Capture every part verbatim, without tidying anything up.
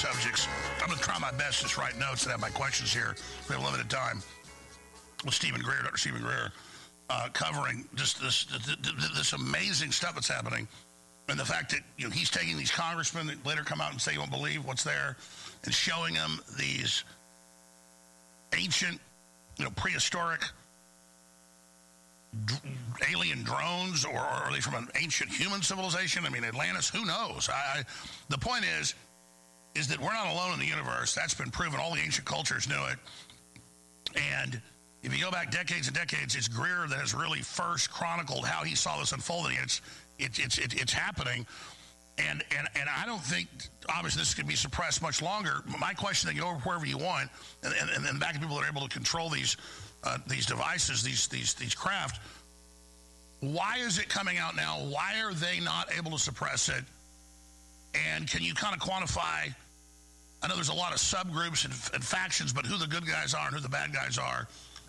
subjects. I'm going to try my best to just write notes and have my questions here. We have limited time with Stephen Greer, Doctor Stephen Greer, uh, covering just this, this this amazing stuff that's happening. And the fact that, you know, he's taking these congressmen that later come out and say you won't believe what's there and showing them these ancient, you know, prehistoric d- alien drones, or, or are they from an ancient human civilization? I mean, Atlantis, who knows? I, I, the point is, is that we're not alone in the universe. That's been proven. All the ancient cultures knew it. And if you go back decades and decades, it's Greer that has really first chronicled how he saw this unfolding. It's it's it's it's, it's happening, and and and I don't think obviously this can be suppressed much longer. My question, then, go wherever you want, and and, and then back to people that are able to control these uh, these devices, these these these craft. Why is it coming out now? Why are they not able to suppress it? And can you kind of quantify? I know there's a lot of subgroups and, and factions, but who the good guys are and who the bad guys are.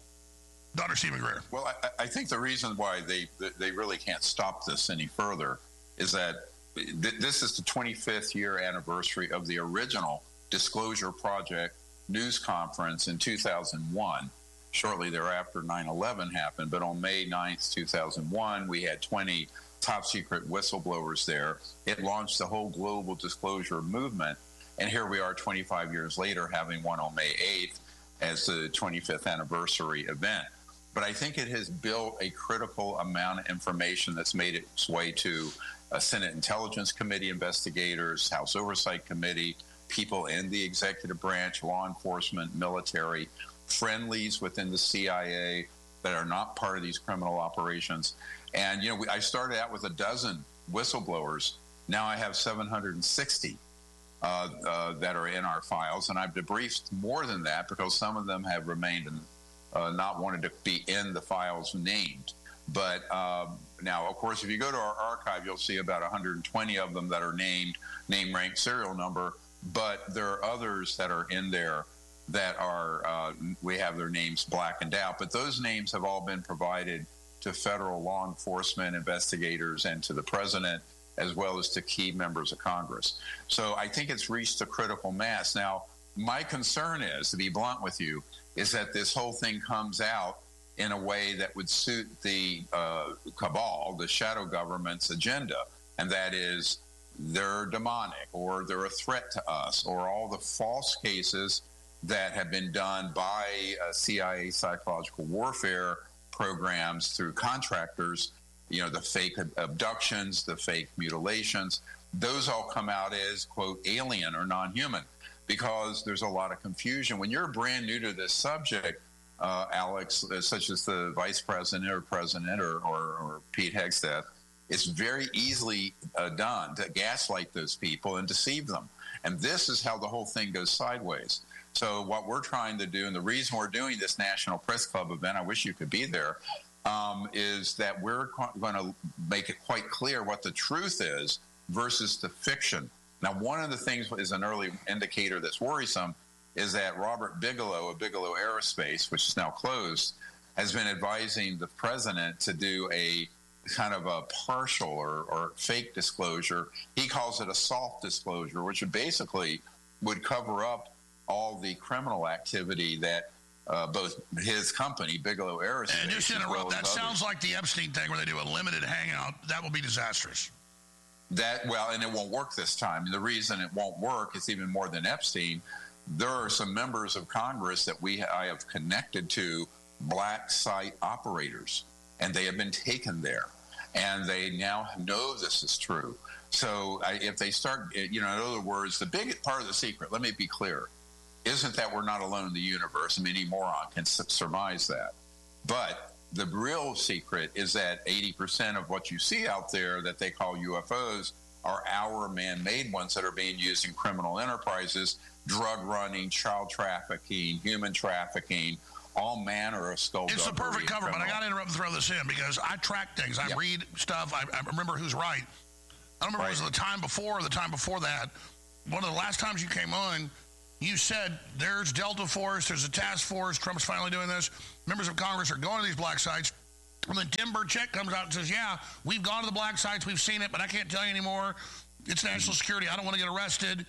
Doctor Stephen Greer. Well, I, I think the reason why they they really can't stop this any further is that th- this is the twenty-fifth year anniversary of the original Disclosure Project news conference in two thousand one. Shortly thereafter, nine eleven happened, but on May ninth, two thousand one, we had twenty top secret whistleblowers there. It launched the whole global disclosure movement, and here we are twenty-five years later having one on May eighth as the twenty-fifth anniversary event. But I think it has built a critical amount of information that's made its way to a Senate Intelligence Committee investigators, House Oversight Committee, people in the executive branch, law enforcement, military, friendlies within the C I A that are not part of these criminal operations. And, you know, we, I started out with a dozen whistleblowers. Now I have seven hundred sixty uh, uh, that are in our files, and I've debriefed more than that because some of them have remained in Uh, not wanted to be in the files named. But um, now, of course, if you go to our archive, you'll see about one hundred twenty of them that are named, name, rank, serial number. But there are others that are in there that are, uh, we have their names blackened out. But those names have all been provided to federal law enforcement investigators and to the president, as well as to key members of Congress. So I think it's reached a critical mass. Now, my concern is, to be blunt with you, is that this whole thing comes out in a way that would suit the uh, cabal, the shadow government's agenda, and that is they're demonic or they're a threat to us, or all the false cases that have been done by uh, C I A psychological warfare programs through contractors, you know, the fake abductions, the fake mutilations, those all come out as, quote, alien or non-human. Because there's a lot of confusion. When you're brand new to this subject, uh, Alex, uh, such as the vice president or president or, or, or Pete Hegseth, it's very easily uh, done to gaslight those people and deceive them. And this is how the whole thing goes sideways. So what we're trying to do, and the reason we're doing this National Press Club event, I wish you could be there, um, is that we're going to make it quite clear what the truth is versus the fiction. Now, one of the things is an early indicator that's worrisome is that Robert Bigelow of Bigelow Aerospace, which is now closed, has been advising the president to do a kind of a partial or, or fake disclosure. He calls it a soft disclosure, which basically would cover up all the criminal activity that uh, both his company, Bigelow Aerospace, and just interrupt, well that others. Sounds like the Epstein thing where they do a limited hangout. That will be disastrous. That, well, and it won't work this time. And the reason it won't work is even more than Epstein. There are some members of Congress that we I have connected to black site operators, and they have been taken there, and they now know this is true. So I, if they start, you know, in other words, the big part of the secret, let me be clear, isn't that we're not alone in the universe. I mean, any moron can surmise that. But the real secret is that eighty percent of what you see out there that they call U F Os are our man-made ones that are being used in criminal enterprises, drug running, child trafficking, human trafficking, all manner of skullduggery. It's the perfect cover, but I got to interrupt and throw this in because I track things. I yep. read stuff. I, I remember who's right. I don't remember right. if it was the time before or the time before that. One of the last times you came on, you said there's Delta Force, there's a task force, Trump's finally doing this. Members of Congress are going to these black sites. And then Tim Burchett comes out and says, yeah, we've gone to the black sites, we've seen it, but I can't tell you anymore. It's national security. I don't want to get arrested.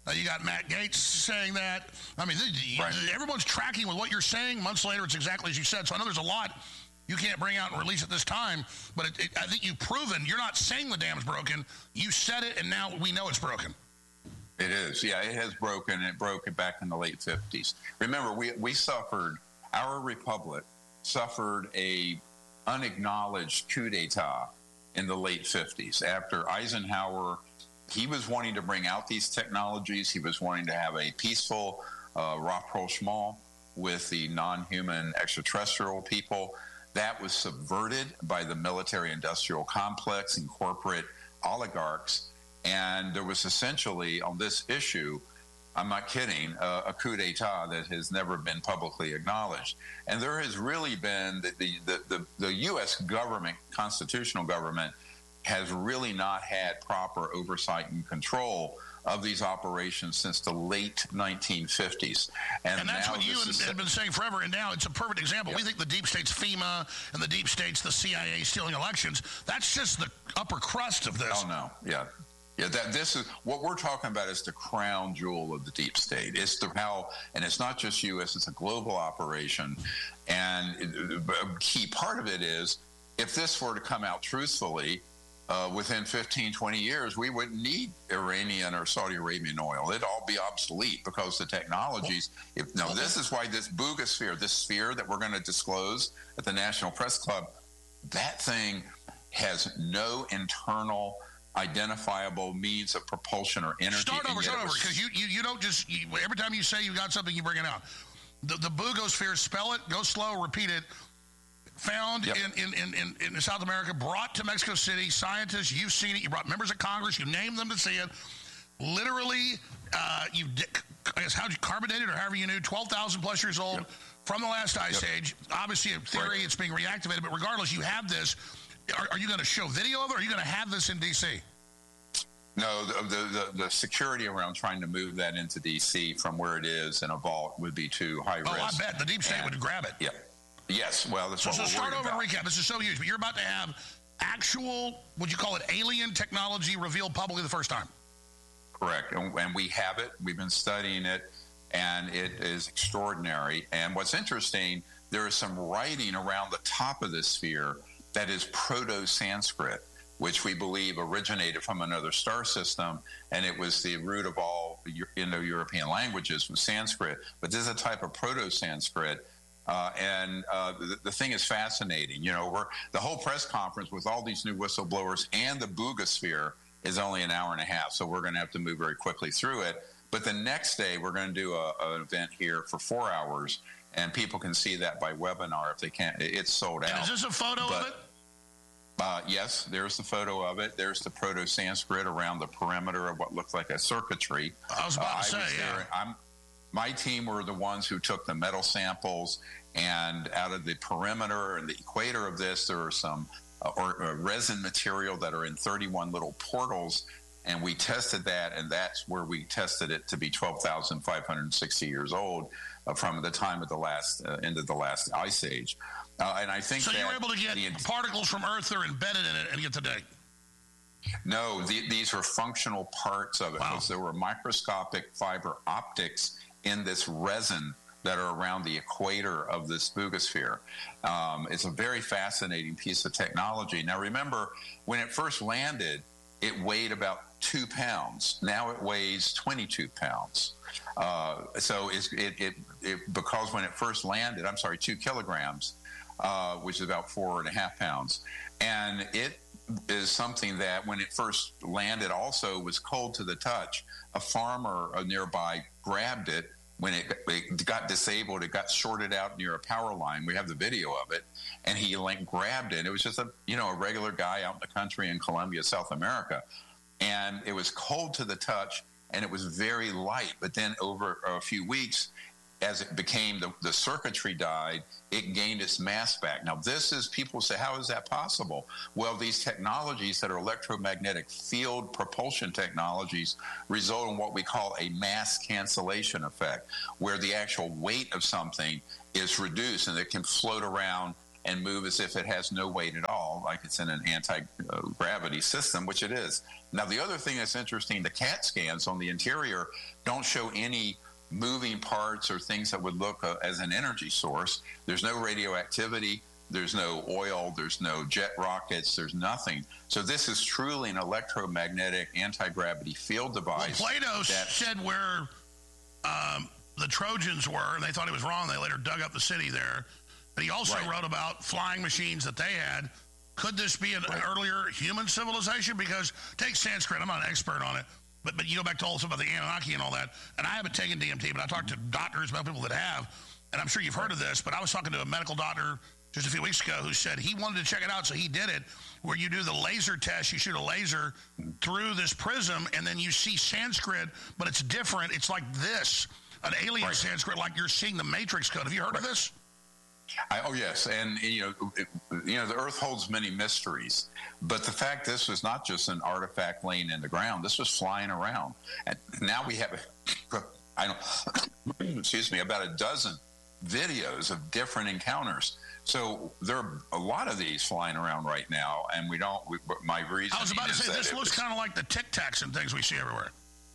Uh, you got Matt Gaetz saying that. I mean, th- Right. everyone's tracking with what you're saying. Months later, it's exactly as you said. So I know there's a lot you can't bring out and release at this time, but it, it, I think you've proven you're not saying the dam's broken. You said it, and now we know it's broken. It is. Yeah, it has broken. It broke it back in the late fifties. Remember, we, we suffered, our republic suffered a unacknowledged coup d'etat in the late fifties. After Eisenhower, he was wanting to bring out these technologies. He was wanting to have a peaceful uh, rapprochement with the non-human extraterrestrial people. That was subverted by the military-industrial complex and corporate oligarchs. And there was essentially, on this issue, I'm not kidding, uh, a coup d'etat that has never been publicly acknowledged. And there has really been, the, the, the, the, the U S government, constitutional government, has really not had proper oversight and control of these operations since the late nineteen fifties. And, and that's now what you is, have been saying forever, and now it's a perfect example. Yep. We think the deep state's FEMA and the deep state's the C I A stealing elections. That's just the upper crust of this. Oh, no, yeah. Yeah, that this is what we're talking about is the crown jewel of the deep state. It's the how, and it's not just U S, it's a global operation. And it, a key part of it is if this were to come out truthfully, uh, within fifteen, twenty years, we wouldn't need Iranian or Saudi Arabian oil. It'd all be obsolete because the technologies. If, now, this is why this Boogosphere, this sphere that we're going to disclose at the National Press Club, that thing has no internal identifiable means of propulsion or energy. Start over, start over, because you, you, you don't just, you, every time you say you got something, you bring it out. The, the Boogosphere, spell it, go slow, repeat it, found yep. in, in, in, in South America, brought to Mexico City, scientists, you've seen it, you brought members of Congress, you named them to see it. Literally, uh, you, I guess, how'd you carbonated or however you knew, twelve thousand plus years old, yep. from the last ice yep. age. Obviously, in theory, right. it's being reactivated, but regardless, you have this. Are, are you going to show video of it, or are you going to have this in D C? No, the, the the security around trying to move that into D C from where it is in a vault would be too high risk. Oh, I bet. The deep state and, would grab it. Yeah. Yes, well, that's so, what so we're start over about. and recap. This is so huge, but you're about to have actual, would you call it alien technology revealed publicly the first time? Correct, and, and we have it. We've been studying it, and it is extraordinary. And what's interesting, there is some writing around the top of this sphere that is Proto-Sanskrit, which we believe originated from another star system, and it was the root of all Indo-European languages was Sanskrit. But this is a type of Proto-Sanskrit, uh, and uh, the, the thing is fascinating. You know, we're, the whole press conference with all these new whistleblowers and the Boogosphere is only an hour and a half, so we're going to have to move very quickly through it. But the next day, we're going to do a, an event here for four hours, and people can see that by webinar if they can't. It's sold out. And is this a photo but, of it? Uh, yes, there's the photo of it. There's the Proto-Sanskrit around the perimeter of what looked like a circuitry. I was about uh, to say, was yeah. There. I'm, my team were the ones who took the metal samples, and out of the perimeter and the equator of this, there are some uh, or, uh, resin material that are in thirty-one little portals, and we tested that, and that's where we tested it to be twelve thousand five hundred sixty years old uh, from the time of the last uh, end of the last ice age. Uh, and I think so that you were able to get the, particles from Earth that are embedded in it and get the date. No, the, these are functional parts of it Wow. because there were microscopic fiber optics in this resin that are around the equator of this Boogosphere. Um, it's a very fascinating piece of technology. Now, remember, when it first landed, it weighed about two pounds. Now it weighs twenty-two pounds. Uh, so it's, it, it, it, because when it first landed, I'm sorry, two kilograms, uh, which is about four and a half pounds. And it is something that when it first landed also was cold to the touch. A farmer nearby grabbed it. When it, it got disabled, it got shorted out near a power line. We have the video of it, and he like grabbed it. It was just a you know a regular guy out in the country in Colombia, South America, and it was cold to the touch, and it was very light. But then over a few weeks, as it became the, the circuitry died, it gained its mass back. Now, this is, people say, how is that possible? Well, these technologies that are electromagnetic field propulsion technologies result in what we call a mass cancellation effect, where the actual weight of something is reduced and it can float around and move as if it has no weight at all, like it's in an anti-gravity system, which it is. Now, the other thing that's interesting, the CAT scans on the interior don't show any moving parts or things that would look uh, as an energy source. There's no radioactivity. There's no oil. There's no jet rockets. There's nothing. So this is truly an electromagnetic anti-gravity field device. Well, Plato that, said where um, the Trojans were, and they thought he was wrong. They later dug up the city there. But he also right. wrote about flying machines that they had. Could this be an, right. an earlier human civilization? Because take Sanskrit. I'm not an expert on it. But but you go back to all this about the Anunnaki and all that. And I haven't taken D M T, but I talked to doctors, about people that have. And I'm sure you've heard of this. But I was talking to a medical doctor just a few weeks ago who said he wanted to check it out, so he did it, where you do the laser test. You shoot a laser through this prism, and then you see Sanskrit, but it's different. It's like this, an alien right. Sanskrit, like you're seeing the Matrix code. Have you heard right. of this? I, oh, yes. And, you know, it, you know, the Earth holds many mysteries. But the fact this was not just an artifact laying in the ground. This was flying around. And now we have, I don't, excuse me, about a dozen videos of different encounters. So there are a lot of these flying around right now, and we don't, we, my reason I was about to say, this looks kind of like the Tic Tacs and things we see everywhere.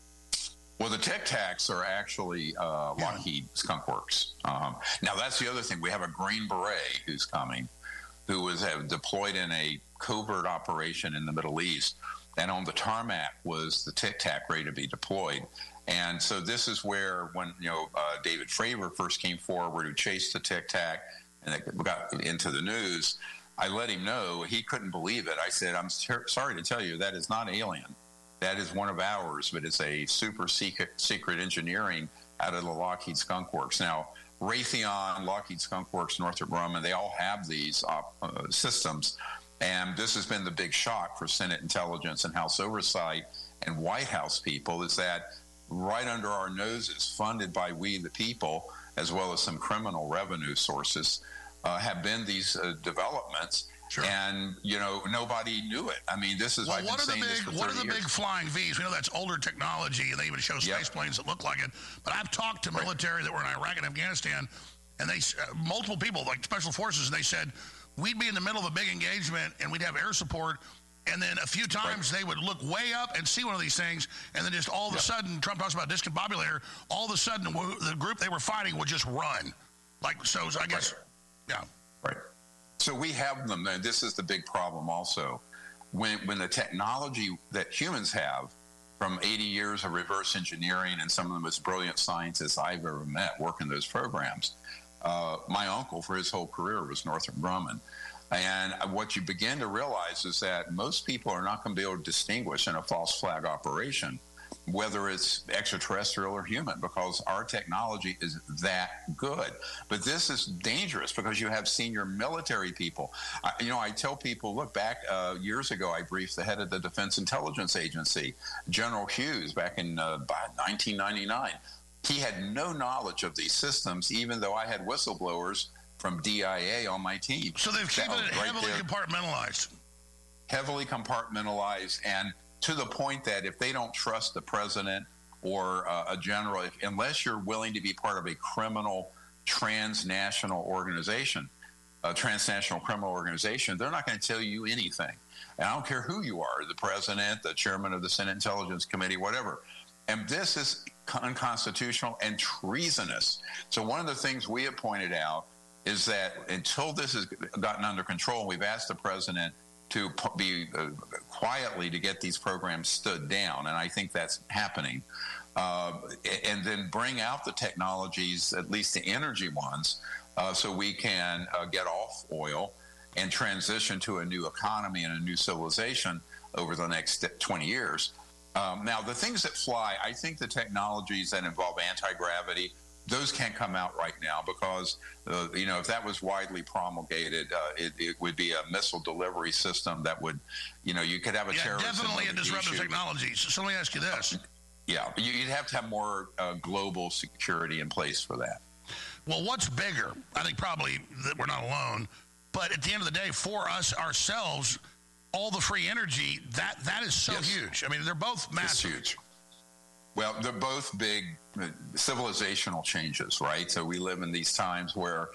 Well, the Tic Tacs are actually uh, Lockheed yeah. Skunk Works. Um, now, that's the other thing. We have a Green Beret who's coming, who was uh, deployed in a covert operation in the Middle East, and on the tarmac was the Tic Tac ready to be deployed. And so this is where, when you know uh, David Fravor first came forward, who chased the Tic Tac, and it got into the news, I let him know. He couldn't believe it. I said, I'm ter- sorry to tell you, that is not alien. That is one of ours, but it's a super secret, secret engineering out of the Lockheed Skunk Works. Now, Raytheon, Lockheed Skunk Works, Northrop Grumman, they all have these op- uh, systems. And this has been the big shock for Senate Intelligence and House Oversight and White House people, is that right under our noses, funded by we the people, as well as some criminal revenue sources, uh, have been these uh, developments. Sure. And, you know, nobody knew it. I mean, this is, well, I've what been are saying the big, this for What are the years. big flying V's? We know that's older technology, and they even show space yep. planes that look like it. But I've talked to military right. that were in Iraq and Afghanistan, and they uh, multiple people, like special forces, and they said, we'd be in the middle of a big engagement, and we'd have air support, and then a few times right. they would look way up and see one of these things, and then just all of yep. a sudden, Trump talks about discombobulator, all of a sudden the group they were fighting would just run. Like, so, so I guess, right. yeah. Right. So we have them. This is the big problem also. When when the technology that humans have from eighty years of reverse engineering and some of the most brilliant scientists I've ever met working those programs, uh, my uncle for his whole career was Northrop Grumman. And what you begin to realize is that most people are not going to be able to distinguish in a false flag operation whether it's extraterrestrial or human, because our technology is that good. But this is dangerous because you have senior military people. I, you know, I tell people, look, back uh, years ago, I briefed the head of the Defense Intelligence Agency, General Hughes, back in uh, nineteen ninety-nine. He had no knowledge of these systems, even though I had whistleblowers from D I A on my team. So they've kept it right heavily there. compartmentalized. Heavily compartmentalized, and to the point that if they don't trust the president or uh, a general, if, unless you're willing to be part of a criminal transnational organization, a transnational criminal organization, they're not going to tell you anything. And I don't care who you are, the president, the chairman of the Senate Intelligence Committee, whatever. And this is unconstitutional and treasonous. So one of the things we have pointed out is that until this has gotten under control, we've asked the president to be uh, quietly to get these programs stood down, and I think that's happening. Uh, and then bring out the technologies, at least the energy ones, uh, so we can uh, get off oil and transition to a new economy and a new civilization over the next twenty years. Um, now, the things that fly, I think the technologies that involve anti-gravity, those can't come out right now because, uh, you know, if that was widely promulgated, uh, it, it would be a missile delivery system that would, you know, you could have a yeah, terrorist. Definitely a disruptive technology. So, so let me ask you this. Yeah, you'd have to have more uh, global security in place for that. Well, what's bigger? I think probably that we're not alone. But at the end of the day, for us ourselves, all the free energy, that that is so yes. huge. I mean, they're both massive. It's huge. Well, they're both big civilizational changes, right? So we live in these times where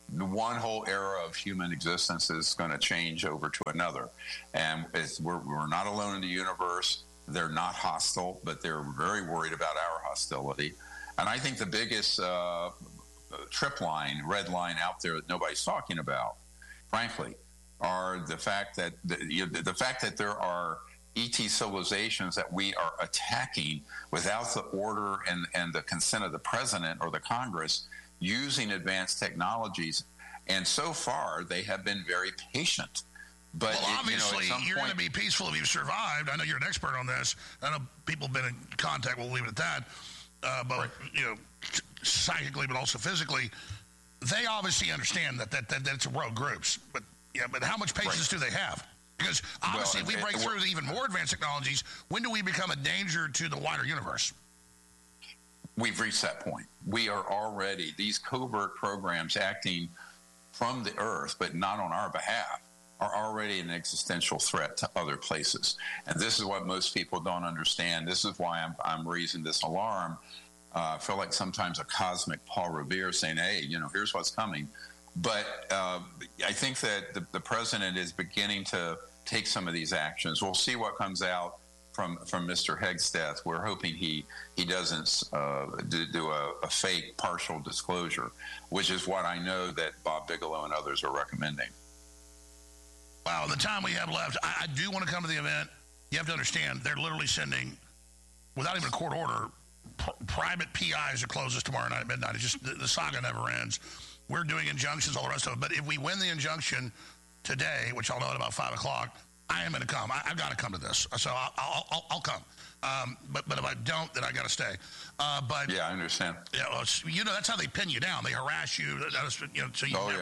one whole era of human existence is going to change over to another. And it's, we're, we're not alone in the universe. They're not hostile, but they're very worried about our hostility. And I think the biggest uh, trip line, red line out there that nobody's talking about, frankly, are the fact that the, you know, the fact that there are E T civilizations that we are attacking without the order and, and the consent of the president or the Congress, using advanced technologies. And so far, they have been very patient. But well, it, obviously, you know, you're point, going to be peaceful if you've survived. I know you're an expert on this. I know people have been in contact. We'll leave it at that. Uh, but, right. you know, psychically, but also physically, they obviously understand that, that, that, that it's rogue groups. But, yeah, but how much patience right. do they have? Because obviously, well, if we break it, through even more advanced technologies, when do we become a danger to the wider universe? We've reached that point. We are already, these covert programs acting from the Earth, but not on our behalf, are already an existential threat to other places. And this is what most people don't understand. This is why I'm, I'm raising this alarm. Uh, I feel like sometimes a cosmic Paul Revere saying, hey, you know, here's what's coming. But uh, I think that the, the president is beginning to take some of these actions. We'll see what comes out from from Mister Hegsteth. We're hoping he he doesn't uh, do, do a, a fake partial disclosure, which is what I know that Bob Bigelow and others are recommending. Wow, the time we have left, I, I do want to come to the event. You have to understand, they're literally sending, without even a court order, pr- private P Is to close us tomorrow night at midnight. It's just, the, the saga never ends. We're doing injunctions, all the rest of it. But if we win the injunction today, which I'll know at about five o'clock, I am going to come. I, I've got to come to this. So I'll, I'll, I'll, I'll come. Um, but, but if I don't, then I got to stay. Uh, but yeah, I understand. Yeah, well, you know, that's how they pin you down. They harass you. You know, so you oh, never,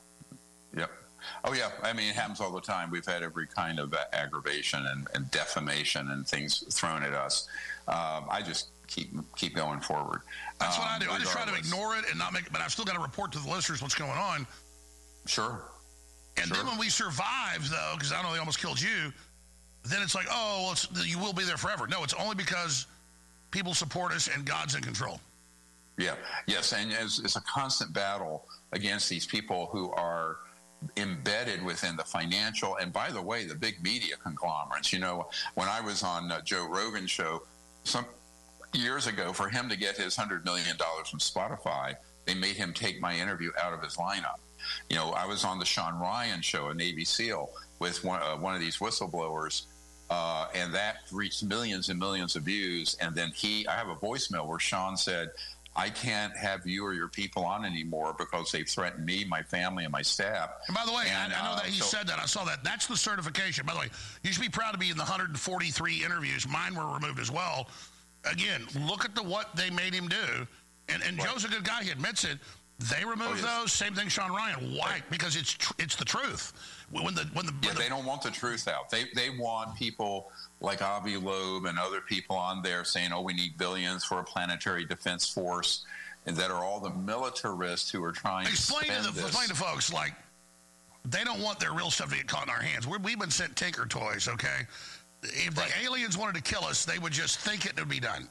yeah. Yep. Oh, yeah. I mean, it happens all the time. We've had every kind of aggravation and, and defamation and things thrown at us. Um, I just keep keep going forward. That's um, what I do. I just try to regardless. ignore it and not make it, but I've still got to report to the listeners what's going on. Sure. And sure. then when we survive, though, because I know they almost killed you, then it's like, oh, well, it's, you will be there forever. No, it's only because people support us and God's in control. Yeah. Yes. And it's, it's a constant battle against these people who are embedded within the financial, and by the way, the big media conglomerates. You know, when I was on uh, Joe Rogan's show some years ago, for him to get his one hundred million dollars from Spotify, they made him take my interview out of his lineup. You know, I was on the Sean Ryan show, a Navy SEAL, with one, uh, one of these whistleblowers, uh, and that reached millions and millions of views. And then he, I have a voicemail where Sean said, I can't have you or your people on anymore because they've threatened me, my family, and my staff. And by the way, and, I, I know uh, that he so, said that. I saw that. That's the certification. By the way, you should be proud to be in the one hundred forty-three interviews. Mine were removed as well. Again, look at the what they made him do. And, and right. Joe's a good guy. He admits it. They removed oh, yes. those. Same thing, Sean Ryan. Why? Right. Because it's tr- it's the truth. When the when the when yeah, the, they don't want the truth out. They they want people like Avi Loeb and other people on there saying, "Oh, we need billions for a planetary defense force," and that are all the militarists who are trying explain to spend to the, this. Explain to folks, like, they don't want their real stuff to get caught in our hands. We're, we've been sent Tinker toys, okay? If right. the aliens wanted to kill us, they would just think it would be done.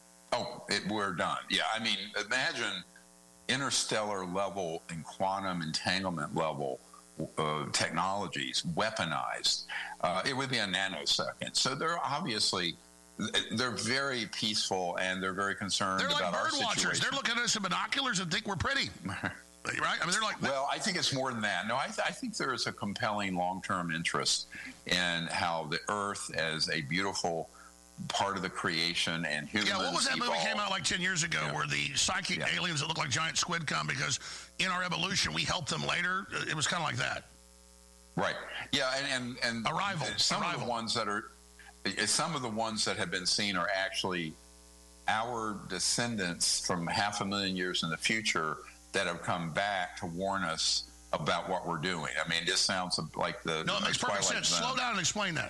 Oh, it, we're done. Yeah, I mean, imagine interstellar level and quantum entanglement level uh, technologies weaponized. Uh, it would be a nanosecond. So they're obviously, they're very peaceful and they're very concerned they're like about our bird watchers. situation. They're looking at us in binoculars and think we're pretty. Right? I mean, they're like. Well, I think it's more than that. No, I, th- I think there is a compelling long-term interest in how the Earth as a beautiful part of the creation and humans. Yeah, what was that evolved. movie came out like ten years ago yeah. where the psychic yeah. aliens that look like giant squid come because in our evolution we helped them later? It was kind of like that. Right. Yeah, and and, and Arrival. Some Arrival. of the ones that are, some of the ones that have been seen are actually our descendants from half a million years in the future that have come back to warn us about what we're doing. I mean, this sounds like the no, it makes perfect sense. Zone. Slow down and explain that.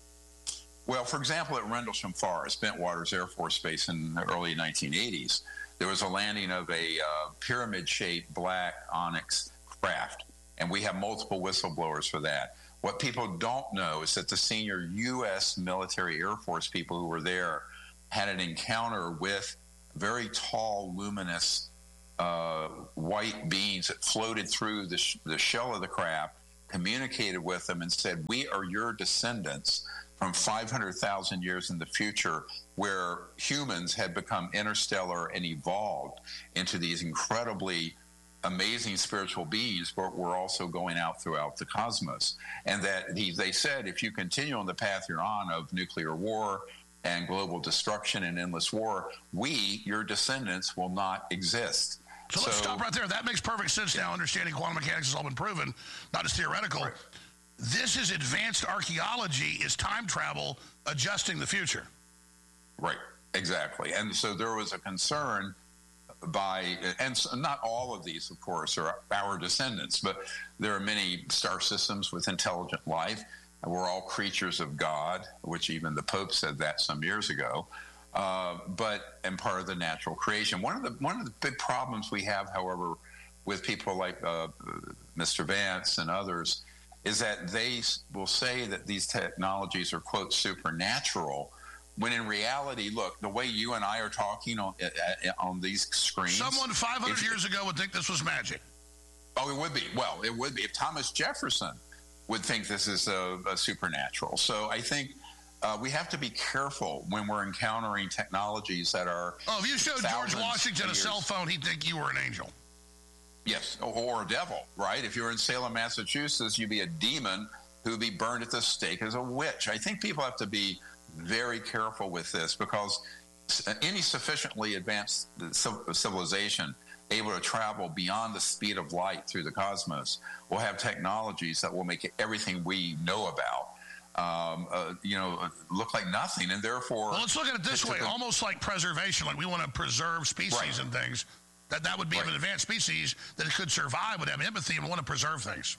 Well, for example, at Rendlesham Forest, Bentwaters Air Force Base in the early nineteen eighties, there was a landing of a uh, pyramid-shaped black onyx craft, and we have multiple whistleblowers for that. What people don't know is that the senior U S military Air Force people who were there had an encounter with very tall, luminous uh, white beings that floated through the, sh- the shell of the craft, communicated with them and said, we are your descendants from five hundred thousand years in the future, where humans had become interstellar and evolved into these incredibly amazing spiritual beings, but we're also going out throughout the cosmos. And that he, they said, if you continue on the path you're on of nuclear war and global destruction and endless war, we, your descendants, will not exist. So, so let's stop right there. That makes perfect sense now. Understanding quantum mechanics has all been proven, not just theoretical. Right. This is advanced archaeology, is time travel adjusting the future. Right, exactly. And so there was a concern by, and not all of these, of course, are our descendants, but there are many star systems with intelligent life. And we're all creatures of God, which even the Pope said that some years ago. Uh, but and part of the natural creation. One of the one of the big problems we have, however, with people like uh, Mister Vance and others, is that they will say that these technologies are, quote, supernatural, when in reality, look, the way you and I are talking on on these screens. Someone five hundred if, years ago would think this was magic. Oh, it would be. Well, it would be. If Thomas Jefferson would think this is a, a supernatural. So I think uh, we have to be careful when we're encountering technologies that are. Oh, if you showed George Washington a cell phone, he'd think you were an angel. Yes, or a devil, right? If you're in Salem, Massachusetts, you'd be a demon who'd be burned at the stake as a witch. I think people have to be very careful with this, because any sufficiently advanced civilization able to travel beyond the speed of light through the cosmos will have technologies that will make everything we know about Um, uh, you know, look like nothing, and therefore. Well, let's look at it this way: almost like preservation. Like we want to preserve species right. and things. That that would be right. an advanced species that could survive, would have empathy, and want to preserve things.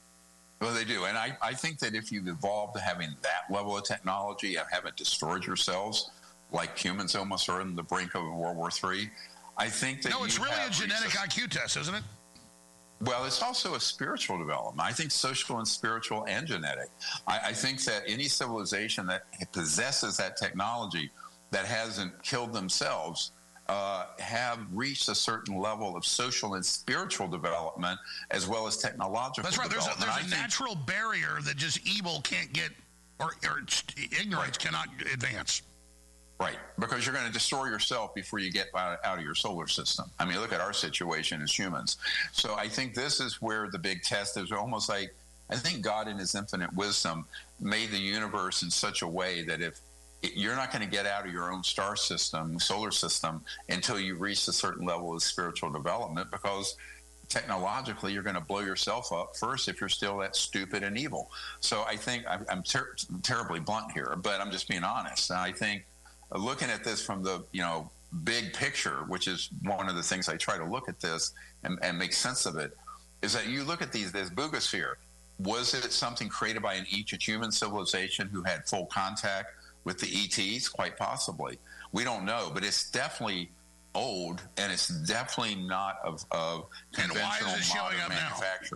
Well, they do, and I, I think that if you've evolved to having that level of technology and haven't destroyed yourselves, like humans almost are in the brink of World War Three, I think that no, it's you really have a genetic resus- I Q test, isn't it? Well, it's also a spiritual development. I think social and spiritual and genetic. I, I think that any civilization that possesses that technology that hasn't killed themselves uh, have reached a certain level of social and spiritual development as well as technological That's right. There's a, development. there's a natural barrier that just evil can't get, or, or ignorance right. cannot advance. Right, because you're going to destroy yourself before you get out, out of your solar system. I mean, look at our situation as humans. So I think this is where the big test is. Almost like, I think God in his infinite wisdom made the universe in such a way that if it, you're not going to get out of your own star system, solar system, until you reach a certain level of spiritual development, because technologically you're going to blow yourself up first if you're still that stupid and evil. So I think, I'm, I'm ter- terribly blunt here, but I'm just being honest. And I think looking at this from the, you know, big picture, which is one of the things I try to look at this and, and make sense of it, is that you look at these, this boogosphere. Was it something created by an ancient human civilization who had full contact with the E Ts? Quite possibly. We don't know, but it's definitely old, and it's definitely not of, of conventional modern manufacture.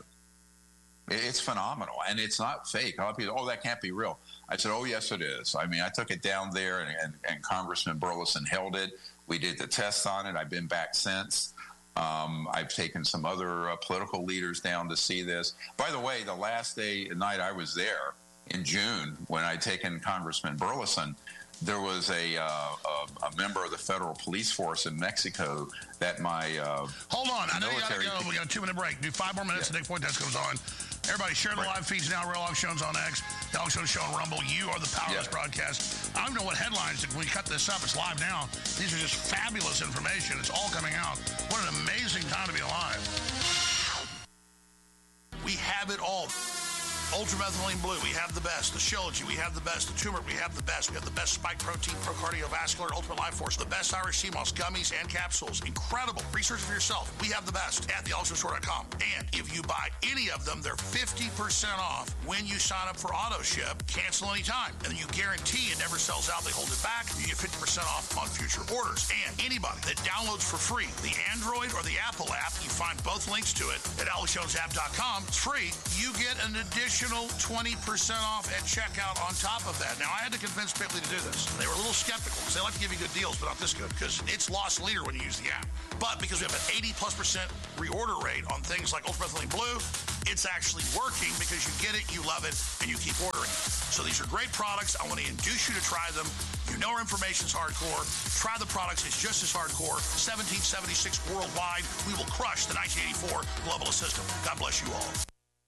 It's phenomenal, and it's not fake. A lot of people, oh, that can't be real. I said, oh, yes, it is. I mean, I took it down there, and, and, and Congressman Burleson held it. We did the tests on it. I've been back since. Um, I've taken some other uh, political leaders down to see this. By the way, the last day night I was there in June, when I'd taken Congressman Burleson, there was a, uh, a, a member of the federal police force in Mexico that my uh, Hold on. I know you got to go. We got a two-minute break. Do five more minutes, yeah. and Nick Pointez comes on. Everybody, share the right. live feeds now. Real Alex Jones on X. The Alex Jones Show on Rumble. You are the power yeah. of this broadcast. I don't know what headlines. When we cut this up, it's live now. These are just fabulous information. It's all coming out. What an amazing time to be alive. We have it all. Ultramethylene Blue, we have the best. The Shilajit, we have the best. The turmeric, we have the best. We have the best spike protein, pro cardiovascular, ultimate life force, the best Irish sea moss, gummies, and capsules. Incredible. Research for yourself. We have the best at the alex jones store dot com. And if you buy any of them, they're fifty percent off when you sign up for auto ship. Cancel anytime. And then you guarantee it never sells out. They hold it back. You get fifty percent off on future orders. And anybody that downloads for free the Android or the Apple app, you find both links to it at alex jones app dot com. It's free. You get an additional additional twenty percent off at checkout on top of that. Now, I had to convince Pitley to do this. They were a little skeptical because they like to give you good deals, but not this good because it's loss leader when you use the app. But because we have an eighty plus percent reorder rate on things like Ultra Methylene Blue, it's actually working because you get it, you love it, and you keep ordering it. So these are great products. I want to induce you to try them. You know our information's hardcore. Try the products. It's just as hardcore. seventeen seventy-six worldwide. We will crush the nineteen eighty-four globalist system. God bless you all.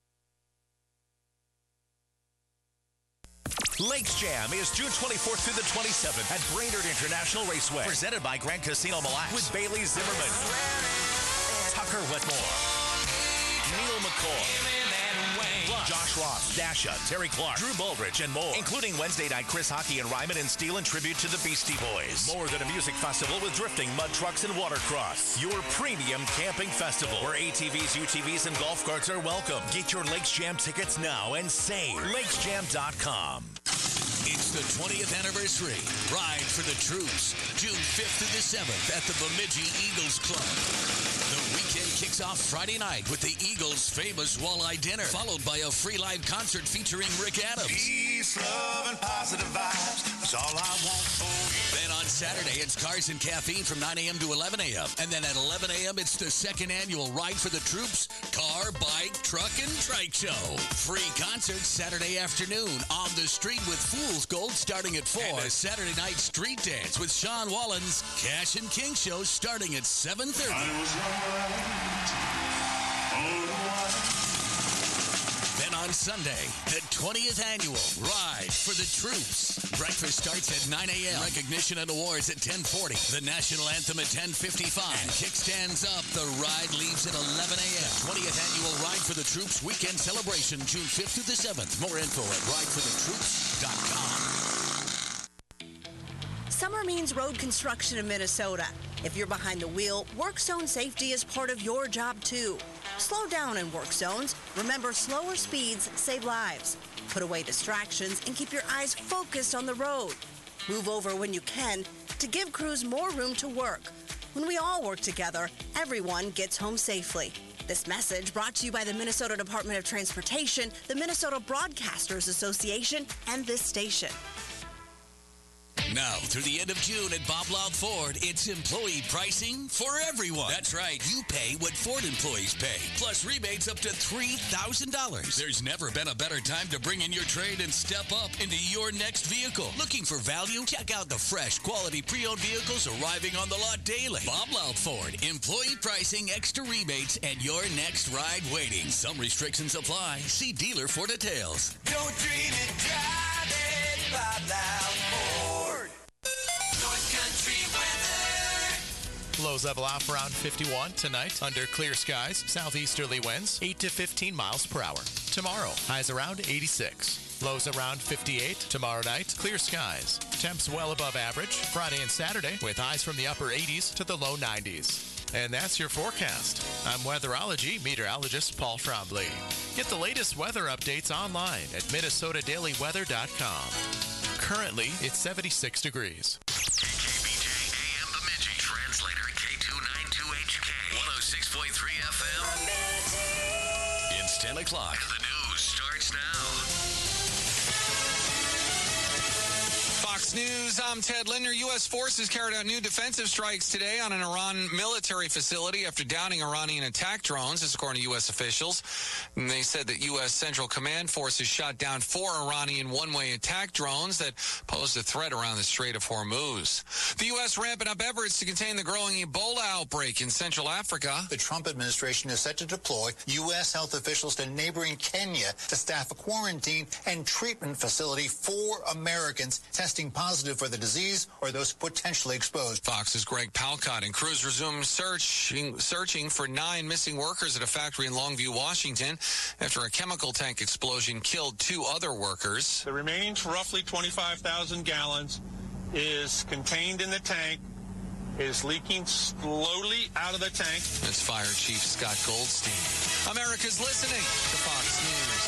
Lakes Jam is June twenty-fourth through the twenty-seventh at Brainerd International Raceway. Presented by Grand Casino Mille Lacs with Bailey Zimmerman, Tucker Whitmore, Neil McCoy, plus Josh Ross, Dasha, Terry Clark, Drew Bullrich, and more. Including Wednesday night Chris Hockey and Ryman and Steel in tribute to the Beastie Boys. More than a music festival with drifting, mud trucks, and watercross. Your premium camping festival where A T Vs, U T Vs, and golf carts are welcome. Get your Lakes Jam tickets now and save. lakes jam dot com. It's the twentieth anniversary. Ride for the Troops, June fifth through the seventh at the Bemidji Eagles Club. The weekend kicks off Friday night with the Eagles' famous walleye dinner, followed by a free live concert featuring Rick Adams. Peace, love, and positive vibes is all I want for you. Then on Saturday, it's Cars and Caffeine from nine a.m. to eleven a.m. And then at eleven a.m., it's the second annual Ride for the Troops car, bike, truck, and trike show. Free concerts Saturday afternoon on the street with Fool's Gold starting at four. And a Saturday night street dance with Sean Wallen's Cash and King show starting at seven thirty. Then on Sunday, the twentieth annual Ride for the Troops. Breakfast starts at nine a.m. Recognition and awards at ten forty. The national anthem at ten fifty-five. And kickstands up. The ride leaves at eleven a.m. twentieth annual Ride for the Troops weekend celebration, June fifth through the seventh. More info at ride for the troops dot com. Summer means road construction in Minnesota. If you're behind the wheel, work zone safety is part of your job too. Slow down in work zones. Remember, slower speeds save lives. Put away distractions and keep your eyes focused on the road. Move over when you can to give crews more room to work. When we all work together, everyone gets home safely. This message brought to you by the Minnesota Department of Transportation, the Minnesota Broadcasters Association, and this station. Now, through the end of June at Bob Louth Ford, it's employee pricing for everyone. That's right. You pay what Ford employees pay, plus rebates up to three thousand dollars. There's never been a better time to bring in your trade and step up into your next vehicle. Looking for value? Check out the fresh, quality pre-owned vehicles arriving on the lot daily. Bob Louth Ford. Employee pricing, extra rebates, and your next ride waiting. Some restrictions apply. See dealer for details. Don't dream it, drive it, Bob Louth Ford. North Country weather. Lows level off around fifty-one tonight under clear skies. Southeasterly winds eight to fifteen miles per hour. Tomorrow, highs around eighty-six. Lows around fifty-eight. Tomorrow night, clear skies. Temps well above average. Friday and Saturday with highs from the upper eighties to the low nineties. And that's your forecast. I'm weatherology meteorologist Paul Trombley. Get the latest weather updates online at minnesota daily weather dot com. Currently, it's seventy-six degrees. K K B J A M Bemidji. Translator K two ninety-two H K. one oh six point three F M. It's ten o'clock. The news starts now. Fox News, I'm Ted Linder. U S forces carried out new defensive strikes today on an Iran military facility after downing Iranian attack drones, this according to U S officials. And they said that U S Central Command forces shot down four Iranian one-way attack drones that posed a threat around the Strait of Hormuz. The U S ramping up efforts to contain the growing Ebola outbreak in Central Africa. The Trump administration is set to deploy U S health officials to neighboring Kenya to staff a quarantine and treatment facility for Americans testing positive for the disease or those potentially exposed. Fox's Greg Palcott and crews resumed searching, searching for nine missing workers at a factory in Longview, Washington, after a chemical tank explosion killed two other workers. The remaining roughly twenty-five thousand gallons is contained in the tank, is leaking slowly out of the tank. That's Fire Chief Scott Goldstein. America's listening to Fox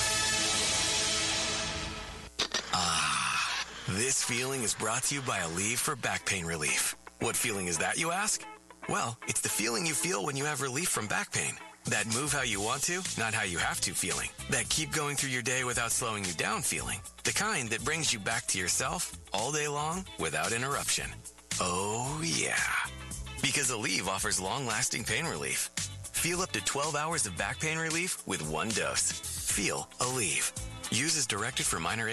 News. Ah. This feeling is brought to you by Aleve for back pain relief. What feeling is that, you ask? Well, it's the feeling you feel when you have relief from back pain. That move how you want to, not how you have to feeling. That keep going through your day without slowing you down feeling. The kind that brings you back to yourself all day long without interruption. Oh, yeah. Because Aleve offers long-lasting pain relief. Feel up to twelve hours of back pain relief with one dose. Feel Aleve. Use as directed for minor